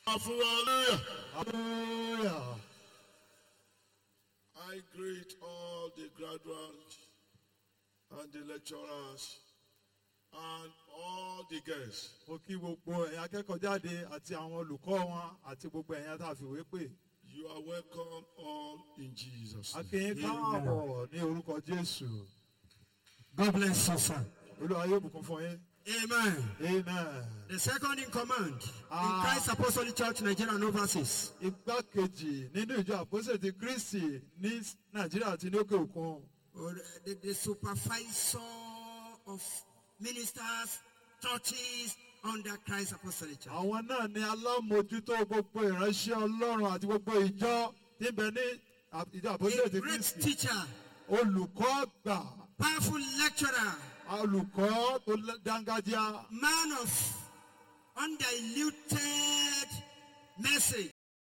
Hallelujah. Hallelujah. I greet all the graduates and the lecturers and all the guests. Mo kí gbogbo ẹ̀yin akẹ́kọ̀ọ́ jáde àti àwọn olùkọ́ wọn àti gbogbo ẹ̀yin tá a fìwé pè. You are welcome all in Jesus' A name. kí yín káàbọ̀ ní orúkọ Jésù. God bless you, sir. Olúwa yóò bùkún fún yín. Amen. Amen. The second in command in Christ Apostolic Church, Nigeria and overseas. Igbákejì nínú ìjọ àpọ́sẹ̀ ti Kristi ní Nàìjíríà àti ní òkè òkun. The supervisor of ministers, churches under Christ Apostolic Church. Àwọn náà ni alámòjútó gbogbo ìránṣẹ́ Ọlọ́run àti gbogbo ìjọ tí ń bẹ ní ìjọ àpọ́sẹ̀ A ti great Kristi. teacher, Olùkọ́ àgbà, powerful lecturer, olùkọ́ tó dángájíá. man of undiluted message.